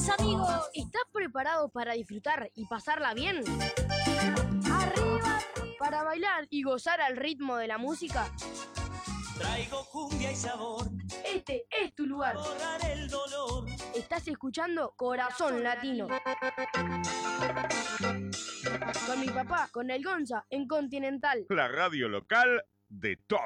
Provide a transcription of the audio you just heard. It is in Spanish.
mis amigos. ¿Estás preparado para disfrutar y pasarla bien? ¡Arriba! Para bailar y gozar al ritmo de la música. Traigo cumbia y sabor. Este es tu lugar. Borrar el dolor. Estás escuchando Corazón Latino. Con mi papá, con el Gonza, en Continental. La radio local de todo.